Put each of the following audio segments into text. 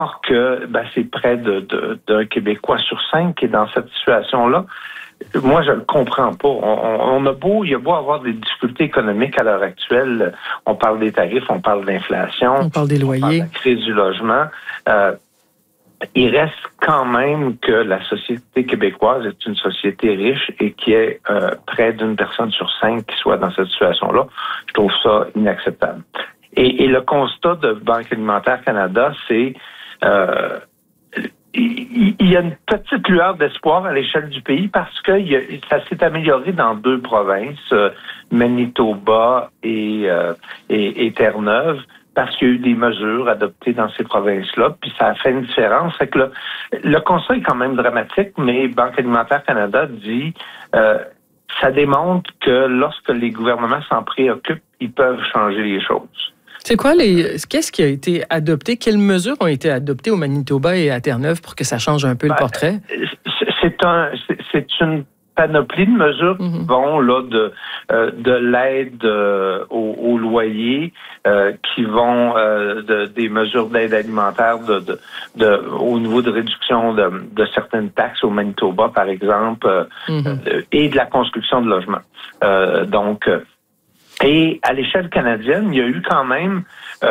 que c'est près d'un Québécois sur 5 qui est dans cette situation-là. Moi, je ne le comprends pas. Il y a beau avoir des difficultés économiques à l'heure actuelle. On parle des tarifs, on parle de l'inflation. On parle des loyers. On parle de la crise du logement. Il reste quand même que la société québécoise est une société riche et qu'il y ait près d'une personne sur 5 qui soit dans cette situation-là. Je trouve ça inacceptable. Et le constat de Banque alimentaire Canada, c'est il y a une petite lueur d'espoir à l'échelle du pays parce que ça s'est amélioré dans 2 provinces, Manitoba et Terre-Neuve, parce qu'il y a eu des mesures adoptées dans ces provinces-là, puis ça a fait une différence. C'est que le constat est quand même dramatique, mais Banque alimentaire Canada dit ça démontre que lorsque les gouvernements s'en préoccupent, ils peuvent changer les choses. C'est quoi qu'est-ce qui a été adopté? Quelles mesures ont été adoptées au Manitoba et à Terre-Neuve pour que ça change un peu le portrait? C'est une panoplie de mesures qui vont là de l'aide au loyer, qui vont des mesures d'aide alimentaire au niveau de réduction de certaines taxes au Manitoba, par exemple, et de la construction de logements. Et à l'échelle canadienne, il y a eu quand même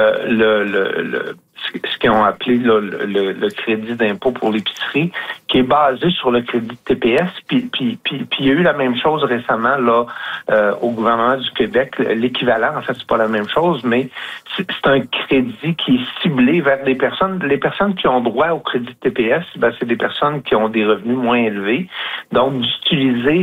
ce qu'ils ont appelé le crédit d'impôt pour l'épicerie, qui est basé sur le crédit de TPS. Puis il y a eu la même chose récemment là au gouvernement du Québec. L'équivalent, en fait, c'est pas la même chose, mais c'est un crédit qui est ciblé vers des personnes. Les personnes qui ont droit au crédit de TPS, c'est des personnes qui ont des revenus moins élevés. Donc, d'utiliser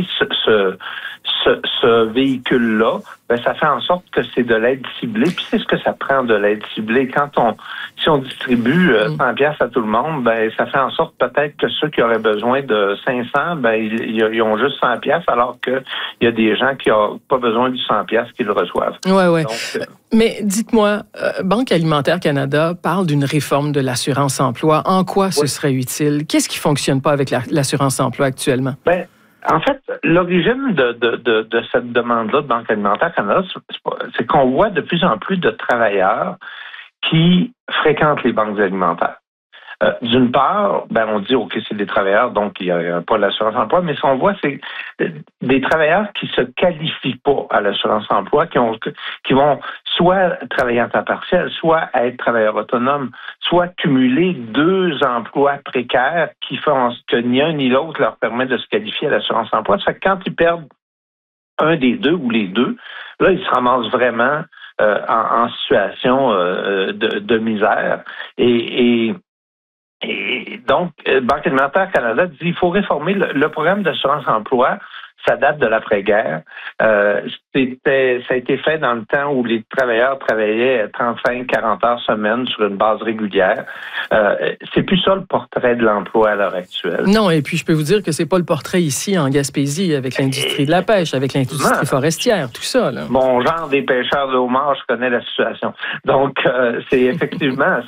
ce véhicule-là, ça fait en sorte que c'est de l'aide ciblée. Puis c'est ce que ça prend, de l'aide ciblée. Si on distribue 100 piastres à tout le monde, ça fait en sorte peut-être que ceux qui auraient besoin de 500, ils ont juste 100 piastres, alors qu'il y a des gens qui n'ont pas besoin du 100 piastres qui le reçoivent. Ouais. Donc, mais dites-moi, Banque alimentaire Canada parle d'une réforme de l'assurance-emploi. En quoi ce serait utile? Qu'est-ce qui ne fonctionne pas avec l'assurance-emploi actuellement? En fait, l'origine de cette demande-là de Banque alimentaire Canada, c'est qu'on voit de plus en plus de travailleurs qui fréquentent les banques alimentaires. D'une part, on dit, OK, c'est des travailleurs, donc il n'y a pas l'assurance-emploi, mais ce qu'on voit, c'est des travailleurs qui se qualifient pas à l'assurance-emploi, qui vont soit travailler en temps partiel, soit être travailleurs autonomes, soit cumuler 2 emplois précaires qui font que ni un ni l'autre leur permet de se qualifier à l'assurance-emploi. Ça fait que quand ils perdent un des 2 ou les 2, là, ils se ramassent vraiment en situation de misère. Et donc, Banque alimentaire Canada dit qu'il faut réformer le programme d'assurance-emploi. Ça date de l'après-guerre. Ça a été fait dans le temps où les travailleurs travaillaient 35-40 heures semaine sur une base régulière. C'est plus ça le portrait de l'emploi à l'heure actuelle. Non, et puis je peux vous dire que c'est pas le portrait ici en Gaspésie avec l'industrie de la pêche, avec l'industrie forestière, tout ça. Là. Bon, genre des pêcheurs de homard, je connais la situation. Donc, c'est effectivement,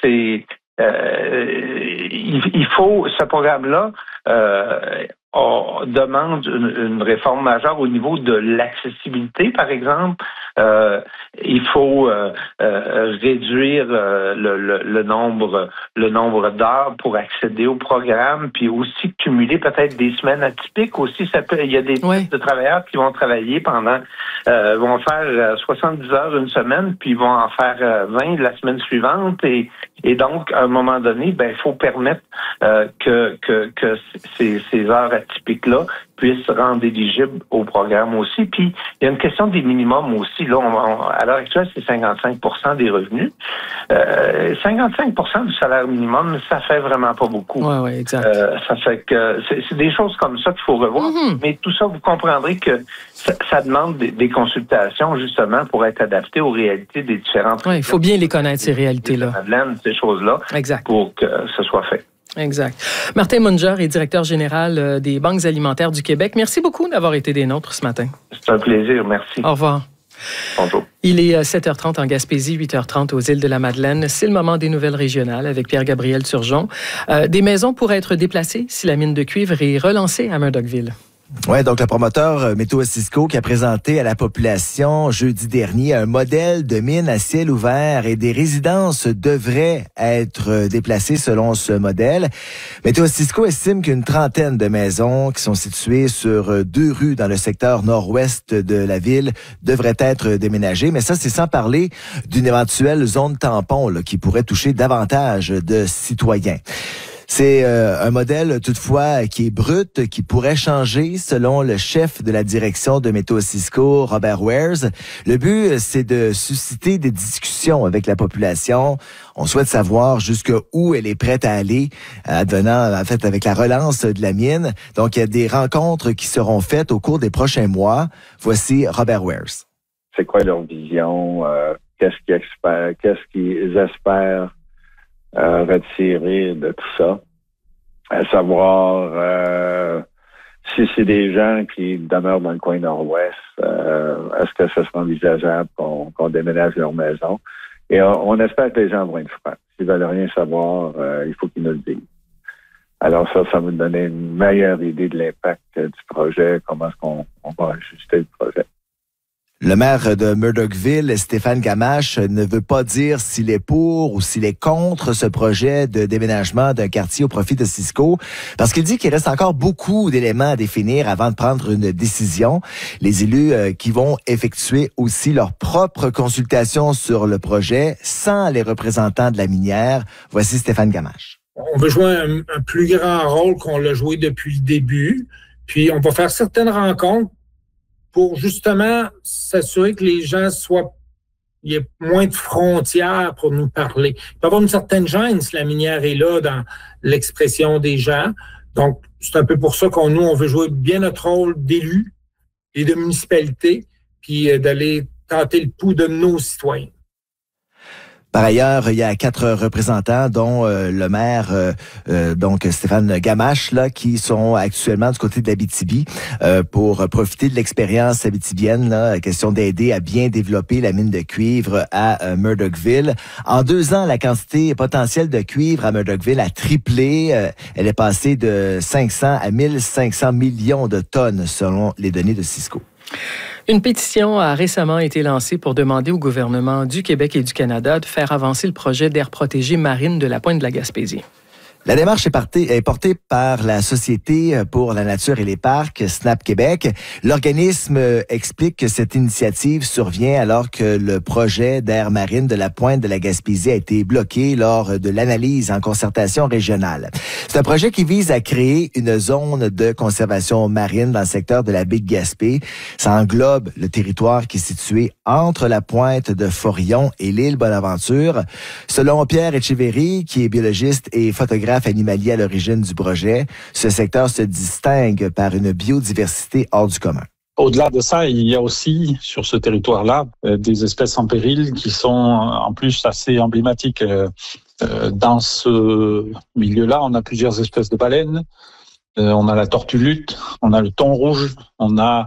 il faut ce programme-là. On demande une réforme majeure au niveau de l'accessibilité, par exemple. Il faut réduire le nombre d'heures pour accéder au programme, puis aussi cumuler peut-être des semaines atypiques aussi. Il y a des types de travailleurs qui vont travailler vont faire 70 heures une semaine, puis vont en faire 20 la semaine suivante. Et donc, à un moment donné, il faut permettre que ces heures atypiques-là puissent se rendre éligibles au programme aussi. Puis, il y a une question des minimums aussi. Là, à l'heure actuelle, c'est 55% des revenus. 55% du salaire minimum, ça fait vraiment pas beaucoup. Oui, exact. Ça fait que c'est des choses comme ça qu'il faut revoir. Mais tout ça, vous comprendrez que ça demande des consultations, justement, pour être adapté aux réalités des différentes... Oui, il faut bien les connaître, ces réalités-là. Ces choses-là, exact. Pour que ce soit fait. Exact. Martin Munger est directeur général des Banques alimentaires du Québec. Merci beaucoup d'avoir été des nôtres ce matin. C'est un plaisir, merci. Au revoir. Bonjour. Il est 7h30 en Gaspésie, 8h30 aux îles de la Madeleine. C'est le moment des nouvelles régionales avec Pierre-Gabriel Turgeon. Des maisons pourraient être déplacées si la mine de cuivre est relancée à Murdochville. Oui, donc le promoteur Météo Cisco qui a présenté à la population jeudi dernier un modèle de mine à ciel ouvert et des résidences devraient être déplacées selon ce modèle. Météo Cisco estime qu'une trentaine de maisons qui sont situées sur 2 rues dans le secteur nord-ouest de la ville devraient être déménagées, mais ça, c'est sans parler d'une éventuelle zone tampon là, qui pourrait toucher davantage de citoyens. C'est un modèle, toutefois, qui est brut, qui pourrait changer selon le chef de la direction de Météo Cisco, Robert Wares. Le but, c'est de susciter des discussions avec la population. On souhaite savoir jusqu'où elle est prête à aller, advenant, en fait, avec la relance de la mine. Donc, il y a des rencontres qui seront faites au cours des prochains mois. Voici Robert Wares. C'est quoi leur vision? Qu'est-ce qu'ils espèrent retirer de tout ça, à savoir si c'est des gens qui demeurent dans le coin nord-ouest, est-ce que ce sera envisageable qu'on déménage leur maison? Et on espère que les gens vont être francs. S'ils veulent rien savoir, il faut qu'ils nous le disent. Alors ça va nous donner une meilleure idée de l'impact du projet, comment est-ce qu'on va ajuster le projet. Le maire de Murdochville, Stéphane Gamache, ne veut pas dire s'il est pour ou s'il est contre ce projet de déménagement d'un quartier au profit de Cisco, parce qu'il dit qu'il reste encore beaucoup d'éléments à définir avant de prendre une décision. Les élus qui vont effectuer aussi leur propre consultation sur le projet sans les représentants de la minière. Voici Stéphane Gamache. On veut jouer un plus grand rôle qu'on l'a joué depuis le début, puis on va faire certaines rencontres pour justement s'assurer que les gens il y ait moins de frontières pour nous parler. Il peut y avoir une certaine gêne si la minière est là dans l'expression des gens. Donc, c'est un peu pour ça on veut jouer bien notre rôle d'élus et de municipalité, puis d'aller tenter le pouls de nos citoyens. Par ailleurs, il y a 4 représentants, dont le maire, donc Stéphane Gamache, là, qui sont actuellement du côté de l'Abitibi pour profiter de l'expérience abitibienne, là, question d'aider à bien développer la mine de cuivre à Murdochville. En 2 ans, la quantité potentielle de cuivre à Murdochville a triplé. Elle est passée de 500 à 1500 millions de tonnes, selon les données de Cisco. Une pétition a récemment été lancée pour demander au gouvernement du Québec et du Canada de faire avancer le projet d'aire protégée marine de la Pointe de la Gaspésie. La démarche est portée par la Société pour la nature et les parcs, SNAP Québec. L'organisme explique que cette initiative survient alors que le projet d'aire marine de la Pointe de la Gaspésie a été bloqué lors de l'analyse en concertation régionale. C'est un projet qui vise à créer une zone de conservation marine dans le secteur de la baie de Gaspé. Ça englobe le territoire qui est situé entre la pointe de Forillon et l'île Bonaventure. Selon Pierre Echeverry, qui est biologiste et photographe animalier à l'origine du projet, ce secteur se distingue par une biodiversité hors du commun. Au-delà de ça, il y a aussi sur ce territoire-là des espèces en péril qui sont en plus assez emblématiques. Dans ce milieu-là, on a plusieurs espèces de baleines. On a la tortue lutte, on a le thon rouge, on a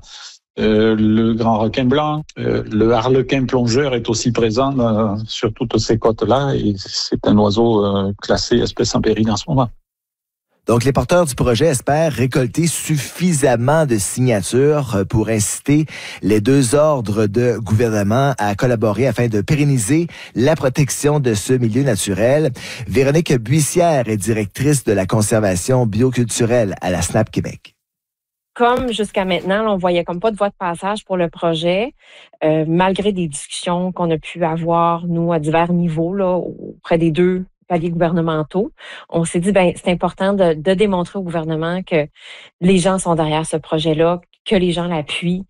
le grand requin blanc, le harlequin plongeur est aussi présent sur toutes ces côtes-là et c'est un oiseau classé espèce en péril en ce moment. Donc, les porteurs du projet espèrent récolter suffisamment de signatures pour inciter les 2 ordres de gouvernement à collaborer afin de pérenniser la protection de ce milieu naturel. Véronique Buissière est directrice de la conservation bioculturelle à la SNAP Québec. Comme jusqu'à maintenant, on voyait comme pas de voie de passage pour le projet, malgré des discussions qu'on a pu avoir, nous, à divers niveaux, là, auprès des 2 paliers gouvernementaux. On s'est dit, c'est important de démontrer au gouvernement que les gens sont derrière ce projet-là, que les gens l'appuient,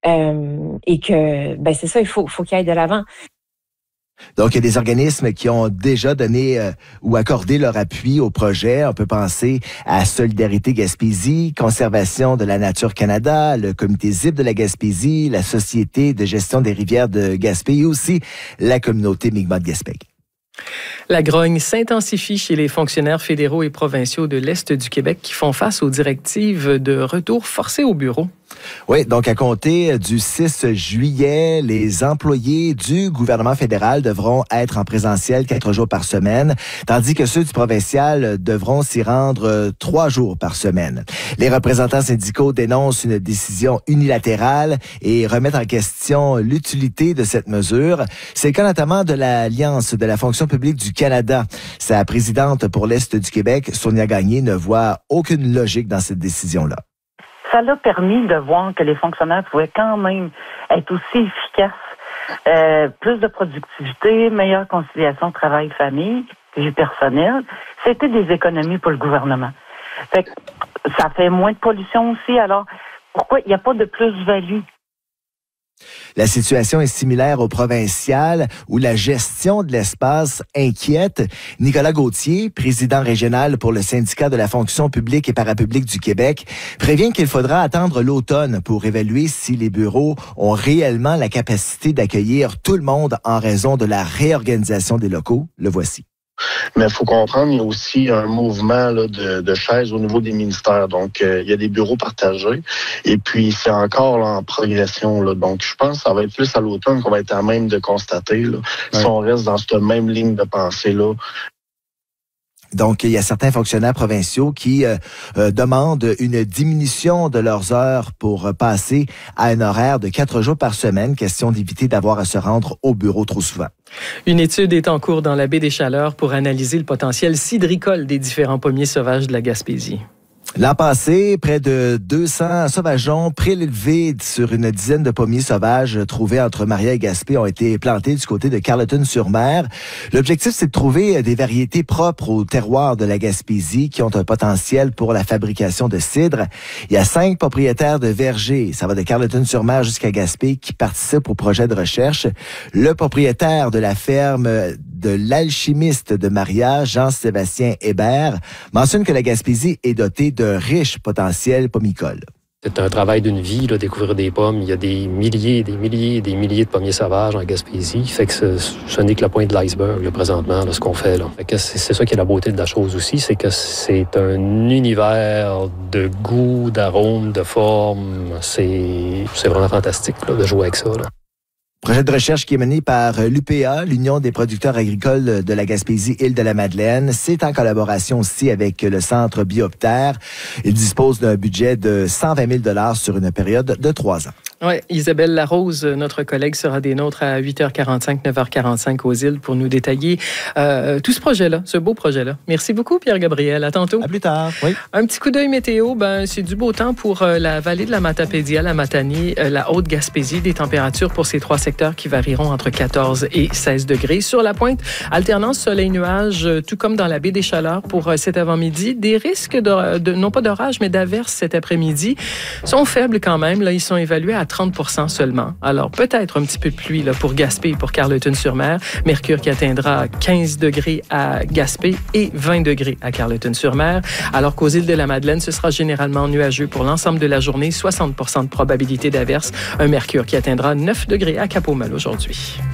et que, c'est ça, il faut qu'il aille de l'avant. Donc, il y a des organismes qui ont déjà donné ou accordé leur appui au projet. On peut penser à Solidarité Gaspésie, Conservation de la Nature Canada, le Comité ZIP de la Gaspésie, la Société de gestion des rivières de Gaspé et aussi la communauté Mi'kmaq de Gaspé. La grogne s'intensifie chez les fonctionnaires fédéraux et provinciaux de l'Est du Québec qui font face aux directives de retour forcé au bureau. Oui, donc à compter du 6 juillet, les employés du gouvernement fédéral devront être en présentiel 4 jours par semaine, tandis que ceux du provincial devront s'y rendre 3 jours par semaine. Les représentants syndicaux dénoncent une décision unilatérale et remettent en question l'utilité de cette mesure. C'est le cas notamment de l'Alliance de la fonction publique du Canada. Sa présidente pour l'Est du Québec, Sonia Gagné, ne voit aucune logique dans cette décision-là. Ça l'a permis de voir que les fonctionnaires pouvaient quand même être aussi efficaces, plus de productivité, meilleure conciliation travail-famille, vie personnelle. C'était des économies pour le gouvernement. Fait que ça fait moins de pollution aussi. Alors, pourquoi il n'y a pas de plus-value? La situation est similaire au provincial où la gestion de l'espace inquiète. Nicolas Gauthier, président régional pour le syndicat de la fonction publique et parapublique du Québec, prévient qu'il faudra attendre l'automne pour évaluer si les bureaux ont réellement la capacité d'accueillir tout le monde en raison de la réorganisation des locaux. Le voici. Mais il faut comprendre, il y a aussi un mouvement là, de chaises au niveau des ministères. Donc, il y a des bureaux partagés. Et puis, c'est encore là, en progression. Là. Donc, je pense que ça va être plus à l'automne qu'on va être à même de constater là, si on reste dans cette même ligne de pensée-là. Donc, il y a certains fonctionnaires provinciaux qui demandent une diminution de leurs heures pour passer à un horaire de 4 jours par semaine. Question d'éviter d'avoir à se rendre au bureau trop souvent. Une étude est en cours dans la baie des Chaleurs pour analyser le potentiel cidricole des différents pommiers sauvages de la Gaspésie. L'an passé, près de 200 sauvageons prélevés sur une dizaine de pommiers sauvages trouvés entre Maria et Gaspé ont été plantés du côté de Carleton-sur-Mer. L'objectif, c'est de trouver des variétés propres au terroir de la Gaspésie qui ont un potentiel pour la fabrication de cidre. Il y a 5 propriétaires de vergers, ça va de Carleton-sur-Mer jusqu'à Gaspé, qui participent au projet de recherche. Le propriétaire de la ferme de l'alchimiste de Maria, Jean-Sébastien Hébert, mentionne que la Gaspésie est dotée d'un riche potentiel pommicole. C'est un travail d'une vie, là, découvrir des pommes. Il y a des milliers de pommiers sauvages en Gaspésie. Fait que ce n'est que la pointe de l'iceberg, là, présentement, là, ce qu'on fait, là. Fait que c'est ça qui est la beauté de la chose aussi, c'est que c'est un univers de goût, d'arômes, de formes. C'est vraiment fantastique, là, de jouer avec ça, là. Projet de recherche qui est mené par l'UPA, l'Union des producteurs agricoles de la Gaspésie, Île-de-la-Madeleine. C'est en collaboration aussi avec le Centre Bioptère. Il dispose d'un budget de 120 000 sur une période de 3 ans. Oui, Isabelle Larose, notre collègue, sera des nôtres à 8h45, 9h45 aux îles pour nous détailler tout ce projet-là, ce beau projet-là. Merci beaucoup, Pierre-Gabriel. À tantôt. À plus tard. Oui. Un petit coup d'œil météo, c'est du beau temps pour la vallée de la Matapédia, la Matanie, la Haute-Gaspésie. Des températures pour ces 3 secteurs qui varieront entre 14 et 16 degrés. Sur la pointe, alternance soleil-nuage, tout comme dans la baie des Chaleurs pour cet avant-midi. Des risques non pas d'orage, mais d'averses cet après-midi sont faibles quand même. Là, ils sont évalués à 30% seulement. Alors, peut-être un petit peu de pluie là, pour Gaspé et pour Carleton-sur-Mer. Mercure qui atteindra 15 degrés à Gaspé et 20 degrés à Carleton-sur-Mer. Alors qu'aux îles de la Madeleine, ce sera généralement nuageux pour l'ensemble de la journée. 60% de probabilité d'averse. Un mercure qui atteindra 9 degrés à Cap-au-Mal aujourd'hui.